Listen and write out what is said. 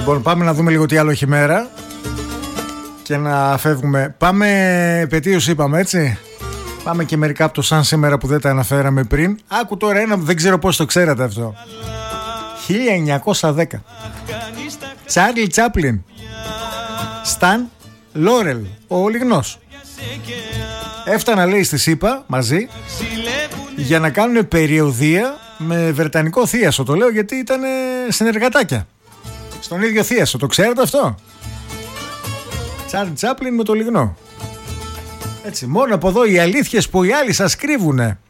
Λοιπόν, πάμε να δούμε λίγο τι άλλο έχει μέρα και να φεύγουμε. Πάμε, επετείους είπαμε, έτσι. Πάμε και μερικά από το σαν σήμερα που δεν τα αναφέραμε πριν. Άκου τώρα ένα, δεν ξέρω πώς το ξέρατε αυτό. 1910. Τσάρλι Τσάπλιν, Σταν Λόρελ, ο Λιγνός, έφτανα λέει στη ΣΥΠΑ μαζί για να κάνουν περιοδεία με βρετανικό θίασο. Το λέω γιατί ήταν συνεργατάκια στον ίδιο θίασο. Το ξέρετε αυτό? Τσάρλι Τσάπλιν με το Λιγνό. Έτσι, μόνο από εδώ οι αλήθειες που οι άλλοι σας κρύβουνε.